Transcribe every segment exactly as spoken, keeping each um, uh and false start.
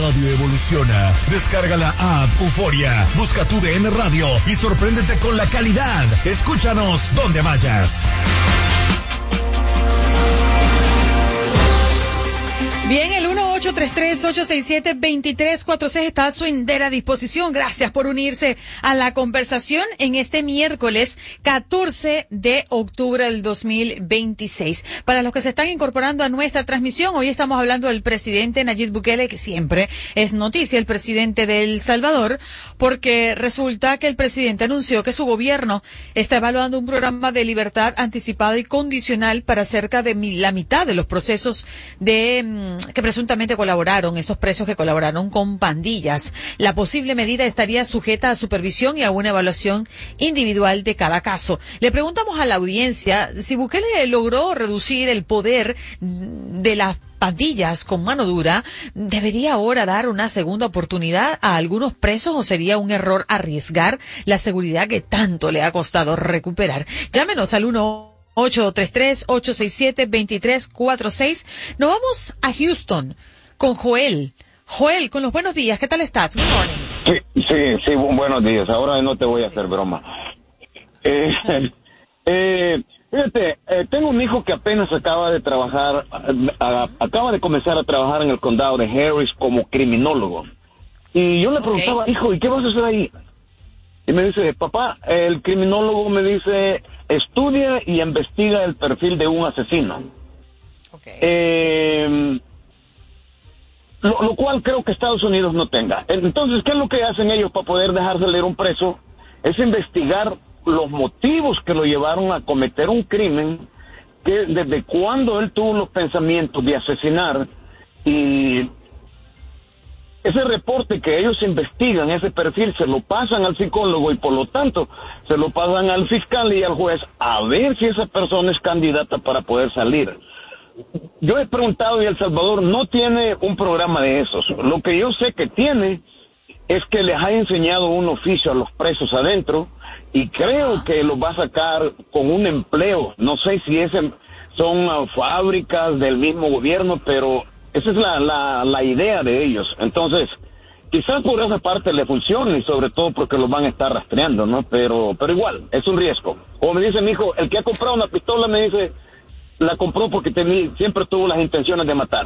radio evoluciona. Descarga la app Euforia, busca tu D N Radio y sorpréndete con la calidad. Escúchanos donde vayas. Bien, el uno ocho tres tres, ocho seis siete, dos tres cuatro seis está a su entera disposición. Gracias por unirse a la conversación en este miércoles catorce de octubre del dos mil veintiséis. Para los que se están incorporando a nuestra transmisión, hoy estamos hablando del presidente Nayib Bukele, que siempre es noticia, el presidente de El Salvador, porque resulta que el presidente anunció que su gobierno está evaluando un programa de libertad anticipada y condicional para cerca de la mitad de los procesos de que presuntamente colaboraron, esos presos que colaboraron con pandillas. La posible medida estaría sujeta a supervisión y a una evaluación individual de cada caso. Le preguntamos a la audiencia si Bukele logró reducir el poder de las pandillas con mano dura, ¿debería ahora dar una segunda oportunidad a algunos presos o sería un error arriesgar la seguridad que tanto le ha costado recuperar? Llámenos al uno ocho tres tres, ocho seis siete, dos tres cuatro seis. Nos vamos a Houston con Joel. Joel, con los buenos días, ¿qué tal estás? Good morning. Sí, sí, sí, buenos días. Ahora no te voy a hacer broma. Eh, eh, fíjate, eh, tengo un hijo que apenas acaba de trabajar, a, acaba de comenzar a trabajar en el condado de Harris como criminólogo. Y yo le preguntaba, okay, hijo, ¿y qué vas a hacer ahí? Y me dice, papá, el criminólogo me dice, estudia y investiga el perfil de un asesino. Okay. Eh, lo, lo cual creo que Estados Unidos no tenga. Entonces, ¿qué es lo que hacen ellos para poder dejar salir un preso? Es investigar los motivos que lo llevaron a cometer un crimen, que desde cuando él tuvo los pensamientos de asesinar, y ese reporte que ellos investigan, ese perfil, se lo pasan al psicólogo y por lo tanto se lo pasan al fiscal y al juez a ver si esa persona es candidata para poder salir. Yo he preguntado y El Salvador no tiene un programa de esos. Lo que yo sé que tiene es que les ha enseñado un oficio a los presos adentro y creo que los va a sacar con un empleo. No sé si ese son uh, fábricas del mismo gobierno, pero esa es la, la, la idea de ellos. Entonces, quizás por esa parte le funcione y sobre todo porque los van a estar rastreando, ¿no? Pero, pero igual, es un riesgo. Como me dice mi hijo, el que ha comprado una pistola me dice, la compró porque tenía, siempre tuvo las intenciones de matar.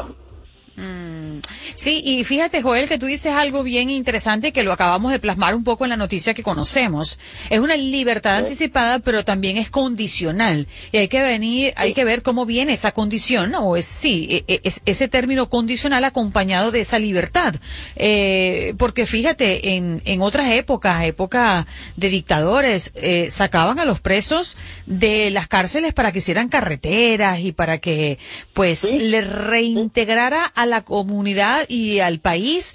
Mm, sí, y fíjate, Joel, que tú dices algo bien interesante que lo acabamos de plasmar un poco en la noticia que conocemos. Es una libertad sí. anticipada, pero también es condicional. Y hay que venir, hay que ver cómo viene esa condición, o es, sí, es, ese término condicional acompañado de esa libertad. Eh, porque fíjate, en, en otras épocas, época de dictadores, eh, sacaban a los presos de las cárceles para que hicieran carreteras y para que, pues, sí. les reintegrara a la comunidad y al país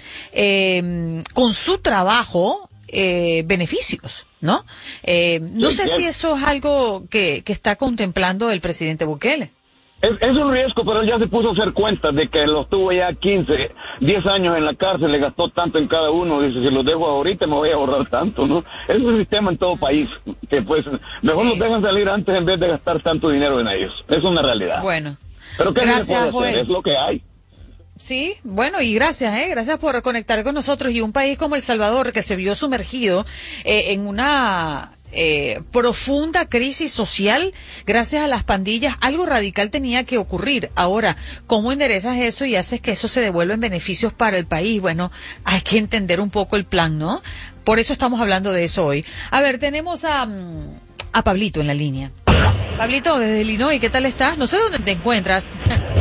eh, con su trabajo eh, beneficios, ¿no? Eh, no sí, sé sí. si eso es algo que, que está contemplando el presidente Bukele. Es, es un riesgo, pero él ya se puso a hacer cuentas de que los tuvo ya quince, diez años en la cárcel, le gastó tanto en cada uno, dice, si los dejo ahorita me voy a ahorrar tanto, ¿no? Es un sistema en todo país, que pues mejor sí. los dejan salir antes en vez de gastar tanto dinero en ellos. Es una realidad. Bueno, pero ¿qué gracias, se puede Joel. hacer? Es lo que hay. Sí, bueno, y gracias, eh, gracias por conectar con nosotros. Y un país como El Salvador, que se vio sumergido eh, en una eh, profunda crisis social gracias a las pandillas, algo radical tenía que ocurrir. Ahora, ¿cómo enderezas eso y haces que eso se devuelva en beneficios para el país? Bueno, hay que entender un poco el plan, ¿no? Por eso estamos hablando de eso hoy. A ver, tenemos a, a Pablito en la línea. Pablito, desde Illinois, ¿qué tal estás? No sé dónde te encuentras.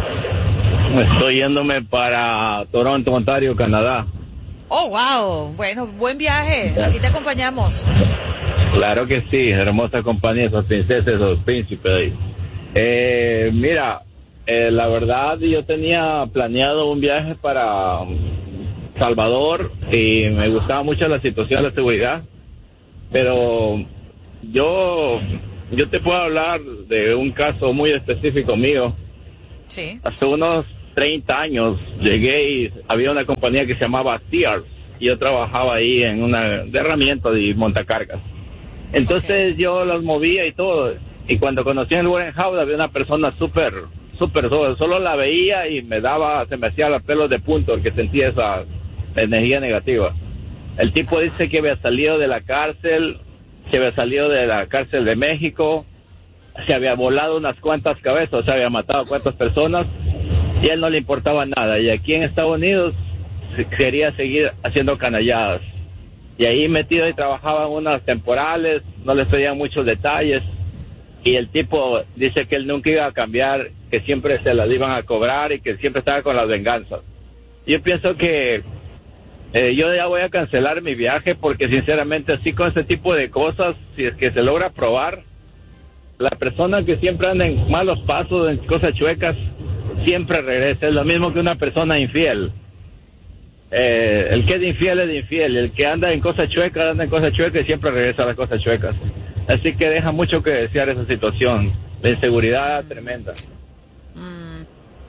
Estoy yéndome para Toronto, Ontario, Canadá. Oh, wow. Bueno, buen viaje. Aquí te acompañamos. Claro que sí. Hermosa compañía, esos princesas, esos príncipes. Eh, mira, eh, la verdad yo tenía planeado un viaje para Salvador y me gustaba mucho la situación de la seguridad. Pero yo, yo te puedo hablar de un caso muy específico mío. Sí. Hace unos treinta años llegué y había una compañía que se llamaba Sears y yo trabajaba ahí en una de herramientas y montacargas. Entonces okay. yo las movía y todo, y cuando conocí en el warehouse había una persona súper, súper, solo, solo la veía y me daba, se me hacía los pelos de punta porque sentía esa energía negativa. El tipo dice que había salido de la cárcel, se había salido de la cárcel de México, se había volado unas cuantas cabezas, se había matado a cuantas personas, y a él no le importaba nada. Y aquí en Estados Unidos quería seguir haciendo canalladas. Y ahí metido y trabajaba en unas temporales, no les pedían muchos detalles. Y el tipo dice que él nunca iba a cambiar, que siempre se las iban a cobrar y que siempre estaba con las venganzas. Yo pienso que eh, yo ya voy a cancelar mi viaje porque sinceramente así con ese tipo de cosas, si es que se logra probar, la persona que siempre anda en malos pasos, en cosas chuecas, siempre regresa. Es lo mismo que una persona infiel. Eh, el que es infiel es infiel, el que anda en cosas chuecas, anda en cosas chuecas y siempre regresa a las cosas chuecas. Así que deja mucho que desear esa situación, la inseguridad tremenda. Mm.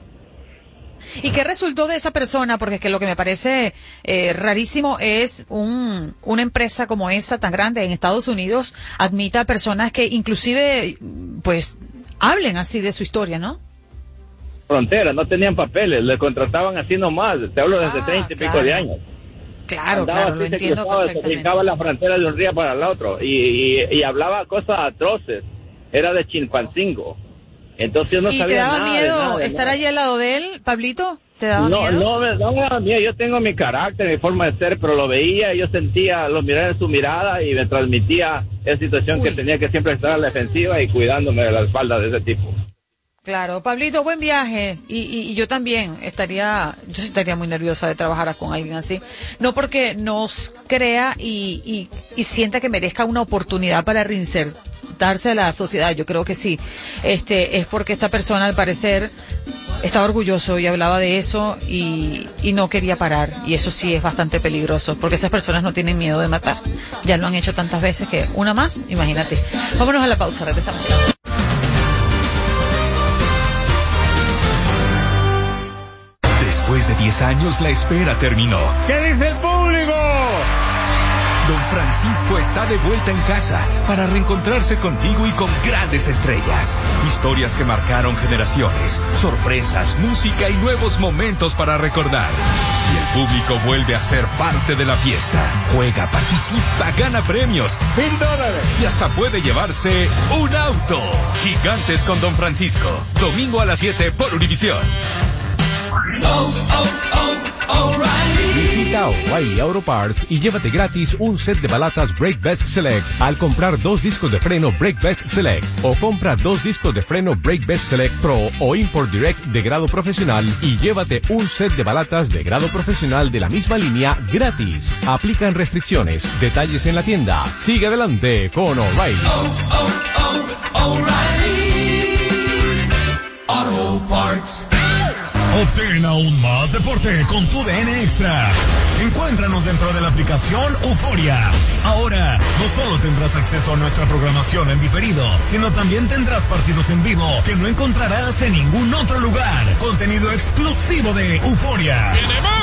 ¿Y qué resultó de esa persona? Porque es que lo que me parece eh, rarísimo es un, una empresa como esa tan grande en Estados Unidos admita a personas que inclusive pues hablen así de su historia, ¿no? Frontera, no tenían papeles, le contrataban así nomás, te hablo desde ah, treinta y pico claro. de años. Claro, Andaba claro, así, lo se entiendo cruzaba, perfectamente. se brincaba la frontera de un río para el otro y, y, y hablaba cosas atroces, era de Chilpancingo. Entonces no ¿Y sabía te daba nada miedo de nada, de estar nada. allí al lado de él, Pablito? ¿Te daba no, miedo? No, me, no me daba miedo, yo tengo mi carácter, mi forma de ser, pero lo veía, yo sentía, lo miraba en su mirada y me transmitía esa situación Uy. que tenía que siempre estar a la defensiva y cuidándome de la espalda de ese tipo. Claro, Pablito, buen viaje. Y, y, y yo también estaría, yo sí estaría muy nerviosa de trabajar con alguien así. No porque nos crea y, y, y sienta que merezca una oportunidad para reinsertarse a la sociedad. Yo creo que sí. Este, es porque esta persona, al parecer, estaba orgulloso y hablaba de eso y, y no quería parar. Y eso sí es bastante peligroso, porque esas personas no tienen miedo de matar. Ya lo han hecho tantas veces que una más, imagínate. Vámonos a la pausa, regresamos. Después de diez años, la espera terminó. ¿Qué dice el público? Don Francisco está de vuelta en casa para reencontrarse contigo y con grandes estrellas. Historias que marcaron generaciones, sorpresas, música y nuevos momentos para recordar. Y el público vuelve a ser parte de la fiesta. Juega, participa, gana premios. ¡Mil dólares! Y hasta puede llevarse un auto. Gigantes con Don Francisco. Domingo a las siete por Univisión. Oh, oh, oh, O'Reilly. Visita O'Reilly Auto Parts y llévate gratis un set de balatas Brake Best Select al comprar dos discos de freno Brake Best Select, o compra dos discos de freno Brake Best Select Pro o Import Direct de grado profesional y llévate un set de balatas de grado profesional de la misma línea gratis. Aplican restricciones. Detalles en la tienda. Sigue adelante con O'Reilly. Oh, oh, oh, O'Reilly Auto Parts. Obtén aún más deporte con tu D N Extra. Encuéntranos dentro de la aplicación Euforia. Ahora, no solo tendrás acceso a nuestra programación en diferido, sino también tendrás partidos en vivo que no encontrarás en ningún otro lugar. Contenido exclusivo de Euforia.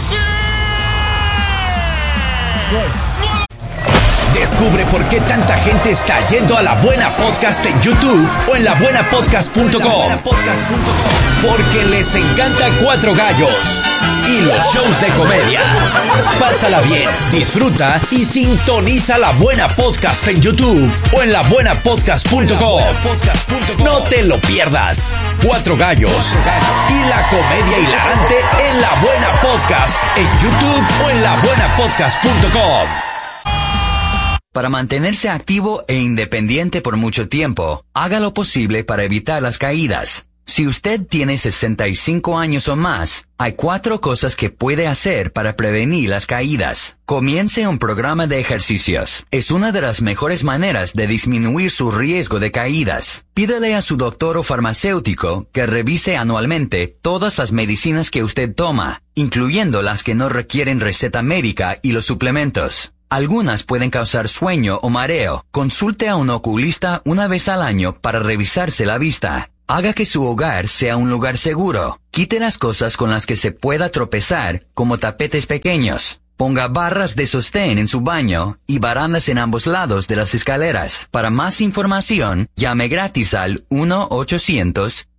Descubre por qué tanta gente está yendo a La Buena Podcast en YouTube o en la buena podcast punto com. Porque les encanta Cuatro Gallos y los shows de comedia. Pásala bien, disfruta y sintoniza La Buena Podcast en YouTube o en la buena podcast punto com. No te lo pierdas. Cuatro Gallos y la comedia hilarante en La Buena Podcast en YouTube o en la buena podcast punto com. Para mantenerse activo e independiente por mucho tiempo, haga lo posible para evitar las caídas. Si usted tiene sesenta y cinco años o más, hay cuatro cosas que puede hacer para prevenir las caídas. Comience un programa de ejercicios. Es una de las mejores maneras de disminuir su riesgo de caídas. Pídele a su doctor o farmacéutico que revise anualmente todas las medicinas que usted toma, incluyendo las que no requieren receta médica y los suplementos. Algunas pueden causar sueño o mareo. Consulte a un oculista una vez al año para revisarse la vista. Haga que su hogar sea un lugar seguro. Quite las cosas con las que se pueda tropezar, como tapetes pequeños. Ponga barras de sostén en su baño y barandas en ambos lados de las escaleras. Para más información, llame gratis al uno ochocientos,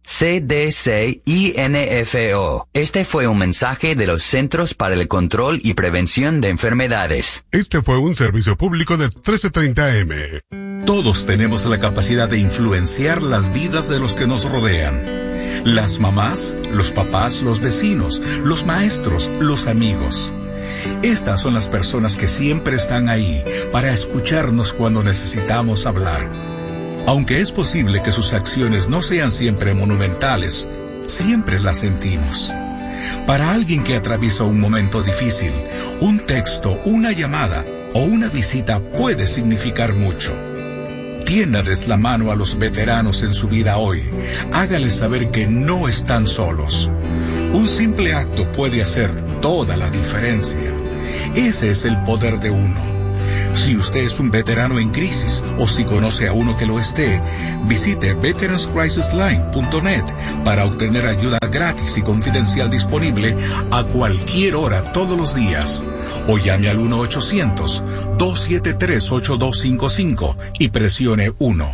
C D C I N F O. Este fue un mensaje de los Centros para el Control y Prevención de Enfermedades. Este fue un servicio público de trece treinta eme. Todos tenemos la capacidad de influenciar las vidas de los que nos rodean. Las mamás, los papás, los vecinos, los maestros, los amigos. Estas son las personas que siempre están ahí para escucharnos cuando necesitamos hablar. Aunque es posible que sus acciones no sean siempre monumentales, siempre las sentimos. Para alguien que atraviesa un momento difícil, un texto, una llamada o una visita puede significar mucho. Tiéndales la mano a los veteranos en su vida hoy. Hágales saber que no están solos. Un simple acto puede hacer toda la diferencia. Ese es el poder de uno. Si usted es un veterano en crisis o si conoce a uno que lo esté, visite veterans crisis line punto net para obtener ayuda gratis y confidencial disponible a cualquier hora todos los días. O llame al uno ochocientos, dos siete tres, ocho dos cinco cinco y presione uno.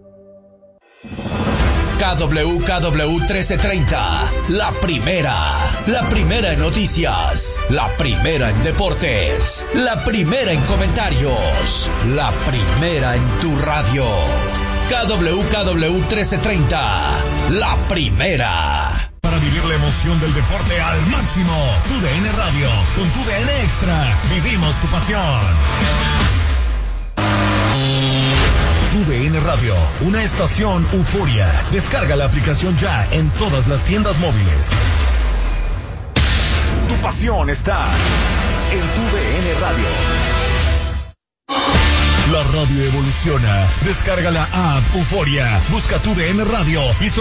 K W K W trece treinta, la primera, la primera en noticias, la primera en deportes, la primera en comentarios, la primera en tu radio. K W K W trece treinta, la primera. Para vivir la emoción del deporte al máximo, Tu D N Radio, con Tu D N Extra, vivimos tu pasión. Tu D N Radio, una estación euforia. Descarga la aplicación ya en todas las tiendas móviles. Tu pasión está en Tu D N Radio. La radio evoluciona. Descarga la app Euforia. Busca Tu D N Radio y